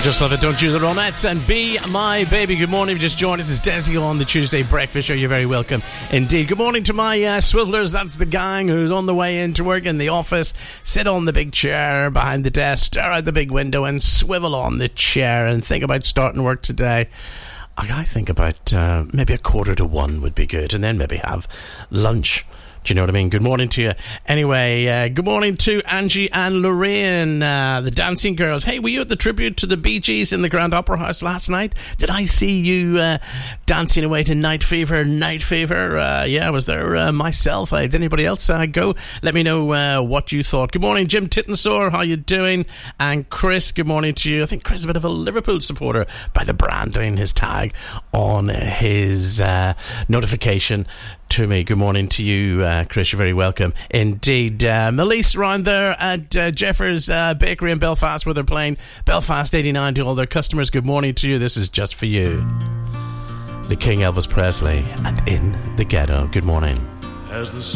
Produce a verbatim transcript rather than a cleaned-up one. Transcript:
Just love it, don't you? The Ronettes and Be My Baby. Good morning. If you just joined us, it's Desi on the Tuesday Breakfast Show. You're very welcome indeed. Good morning to my uh, swivelers. That's the gang who's on the way into work in the office. Sit on the big chair behind the desk, stare out the big window and swivel on the chair and think about starting work today. I think about uh, maybe a quarter to one would be good, and then maybe have lunch. Do you know what I mean? Good morning to you. Anyway, uh, good morning to Angie and Lorraine, uh, the dancing girls. Hey, were you at the tribute to the Bee Gees in the Grand Opera House last night? Did I see you uh, dancing away to Night Fever? Night Fever? Uh, yeah, I was there uh, myself. Uh, did anybody else uh, go? Let me know uh, what you thought. Good morning, Jim Tittensor. How you doing? And Chris, good morning to you. I think Chris is a bit of a Liverpool supporter by the branding his tag on his uh, notification to me. Good morning to you, uh, Chris. You're very welcome indeed. Uh, Melise around there at uh, Jeffers uh, Bakery in Belfast, where they're playing Belfast eighty-nine to all their customers. Good morning to you. This is just for you. The King Elvis Presley and In the Ghetto. Good morning. As the